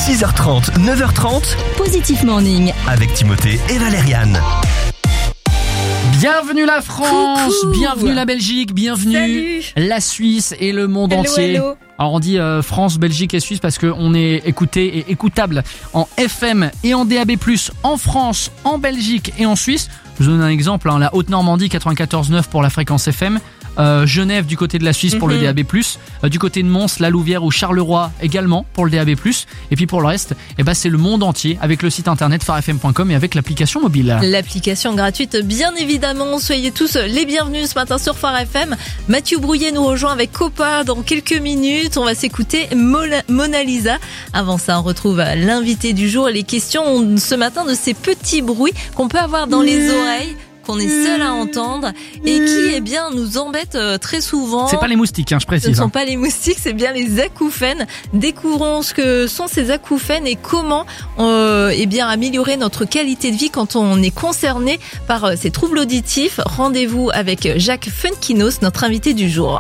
6h30, 9h30, Positif Morning. avec Timothée et Valériane. Bienvenue la France, Coucou. bienvenue la Belgique, bienvenue Salut. la Suisse et le monde entier. Hello. Alors on dit France, Belgique et Suisse parce qu'on est écouté et écoutable en FM et en DAB+, en France, en Belgique et en Suisse. Je vous donne un exemple, la Haute-Normandie 94.9 pour la fréquence FM, Genève du côté de la Suisse pour le DAB+, du côté de Mons, La Louvière ou Charleroi également pour le DAB+, et puis pour le reste, c'est le monde entier avec le site internet farfm.com et avec l'application mobile. L'application gratuite, bien évidemment. Soyez tous les bienvenus ce matin sur Phare FM. Mathieu Brouillet nous rejoint avec Copa dans quelques minutes. On va s'écouter Mona Lisa. Avant ça, on retrouve l'invité du jour et les questions ce matin de ces petits bruits qu'on peut avoir dans les oreilles, qu'on est seul à entendre et qui, nous embêtent très souvent. C'est pas les moustiques, je Ce ne précise. sont pas les moustiques, c'est bien les acouphènes. Découvrons ce que sont ces acouphènes et comment améliorer notre qualité de vie quand on est concerné par ces troubles auditifs. Rendez-vous avec Jacques Funkinos, notre invité du jour.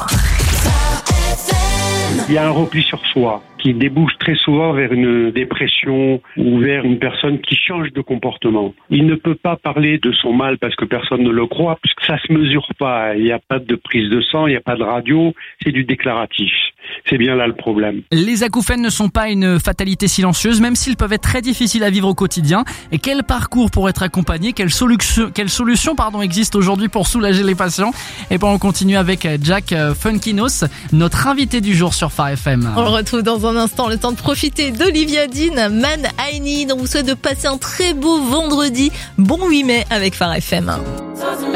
Il y a un repli sur soi qui débouche très souvent vers une dépression ou vers une personne qui change de comportement. Il ne peut pas parler de son mal parce que personne ne le croit, puisque ça se mesure pas. Il n'y a pas de prise de sang, il n'y a pas de radio, c'est du déclaratif. C'est bien là le problème. Les acouphènes ne sont pas une fatalité silencieuse, même s'ils peuvent être très difficiles à vivre au quotidien. Et quel parcours pour être accompagné, quelle solution existe aujourd'hui pour soulager les patients? Et on continue avec Jacques Funkinos, notre invité du jour sur Phare FM. On le retrouve dans un instant, le temps de profiter d'Olivia Dean, Man I Need. On vous souhaite de passer un très beau vendredi, bon 8 mai avec Phare FM.